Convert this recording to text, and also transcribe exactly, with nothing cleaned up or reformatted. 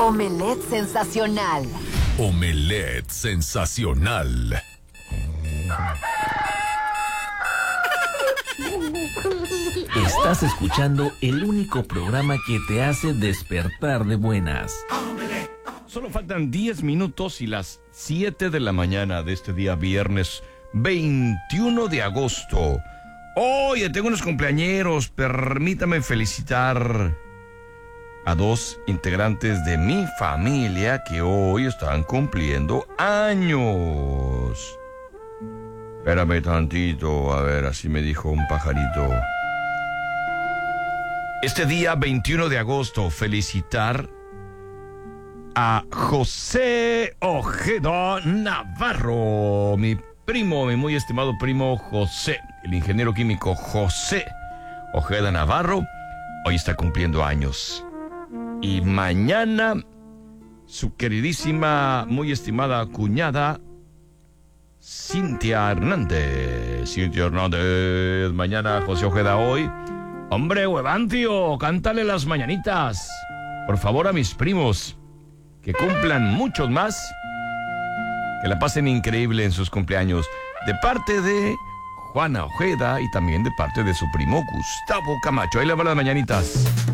Omelette sensacional. Omelette sensacional. Estás escuchando el único programa que te hace despertar de buenas. Solo faltan diez minutos y las siete de la mañana de este día viernes veintiuno de agosto. Oye, tengo unos cumpleañeros. Permítame felicitar a dos integrantes de mi familia que hoy están cumpliendo años. Espérame tantito, a ver, así me dijo un pajarito. Este día veintiuno de agosto, felicitar a José Ojeda Navarro, mi primo, mi muy estimado primo José, el ingeniero químico José Ojeda Navarro, hoy está cumpliendo años. Y mañana, su queridísima, muy estimada cuñada, Cintia Hernández. Cintia Hernández, mañana José Ojeda hoy. Hombre, huevancio, cántale las mañanitas. Por favor, a mis primos, que cumplan muchos más, que la pasen increíble en sus cumpleaños, de parte de Juana Ojeda y también de parte de su primo Gustavo Camacho. Ahí le van las mañanitas.